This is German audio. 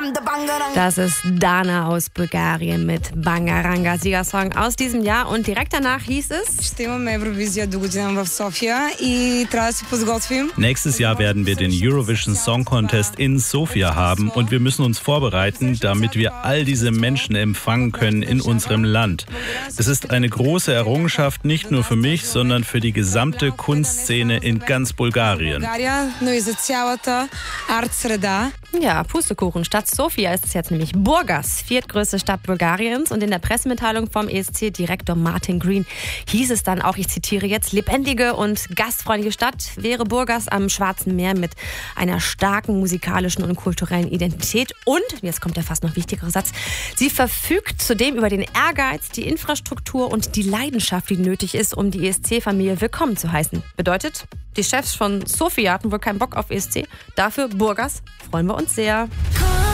Das ist Dana aus Bulgarien mit Bangaranga, Siegersong aus diesem Jahr. Und direkt danach hieß es: Nächstes Jahr werden wir den Eurovision Song Contest in Sofia haben und wir müssen uns vorbereiten, damit wir all diese Menschen empfangen können in unserem Land. Es ist eine große Errungenschaft, nicht nur für mich, sondern für die gesamte Kunstszene in ganz Bulgarien. Ja, Pustekuchen. Statt Sofia ist es jetzt nämlich Burgas, viertgrößte Stadt Bulgariens. Und in der Pressemitteilung vom ESC-Direktor Martin Green hieß es dann auch, ich zitiere jetzt: lebendige und gastfreundliche Stadt wäre Burgas am Schwarzen Meer mit einer starken musikalischen und kulturellen Identität. Und, jetzt kommt der fast noch wichtigere Satz, sie verfügt zudem über den Ehrgeiz, die Infrastruktur und die Leidenschaft, die nötig ist, um die ESC-Familie willkommen zu heißen. Bedeutet, die Chefs von Sofia hatten wohl keinen Bock auf ESC. Dafür Burgas freuen wir uns sehr.